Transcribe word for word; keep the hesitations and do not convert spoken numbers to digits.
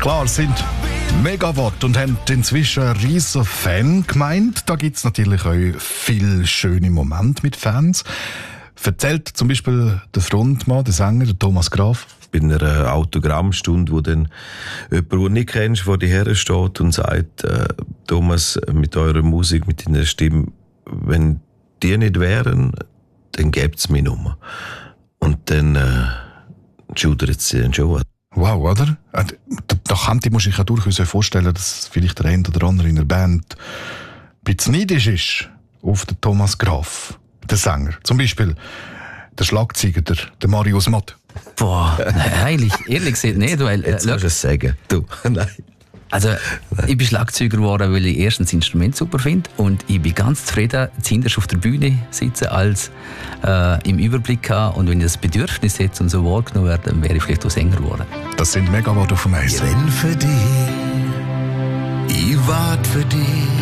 Klar, es sind Megawatt und haben inzwischen eine riesen Fangemeinde. Da gibt es natürlich auch viele schöne Momente mit Fans. Erzählt zum Beispiel der Frontmann, der Sänger, der Thomas Graf. Bei einer Autogrammstunde, wo dann jemand, den du nicht kennst, vor dir her steht und sagt, äh, Thomas, mit eurer Musik, mit deiner Stimme, wenn die nicht wären, dann gäbe es meine Nummer. Und dann äh, schudert sie dann schon. Wow, oder? Da, da könnte man sich ja durchaus vorstellen, dass vielleicht der eine oder andere in der Band ein bisschen neidisch ist auf den Thomas Graf, den Sänger. Zum Beispiel der Schlagzeuger, der, der Marius Matt. Boah, nein, ehrlich gesagt nicht. Weil, äh, Jetzt musst du es sagen. Du, nein. Also, ich bin Schlagzeuger geworden, weil ich erstens das Instrument super finde und ich bin ganz zufrieden, zuhinterst auf der Bühne sitzen, als äh, im Überblick haben. Und wenn ich das Bedürfnis hätte und so wahrgenommen werde, dann wäre ich vielleicht auch Sänger geworden. Das sind Megawatt auf dem Eis. Ich bin für dich, ich warte für dich.